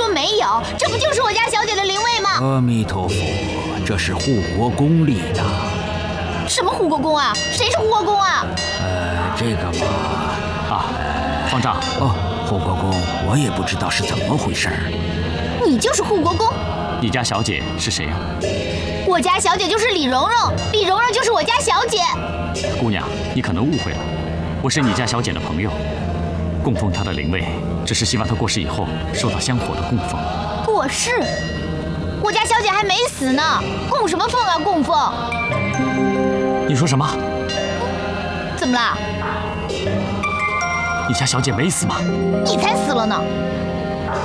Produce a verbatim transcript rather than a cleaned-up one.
说没有，这不就是我家小姐的灵位吗？ 阿弥陀佛，这是护国公立的。 什么护国公啊？谁是护国公啊？ 呃，这个嘛…… 啊，方丈。 哦，护国公，我也不知道是怎么回事。 你就是护国公？ 你家小姐是谁啊？ 我家小姐就是李蓉蓉，李蓉蓉就是我家小姐。 姑娘，你可能误会了，我是你家小姐的朋友，供奉她的灵位，只是希望她过世以后受到香火的供奉。 过世？我家小姐还没死呢，供什么奉啊？供奉？ 你说什么？ 怎么了？ 你家小姐没死吗？ 你才死了呢！